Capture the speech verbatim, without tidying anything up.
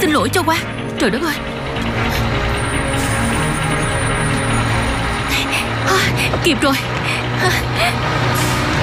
Xin lỗi cho qua. Trời đất ơi. À, kịp rồi. À.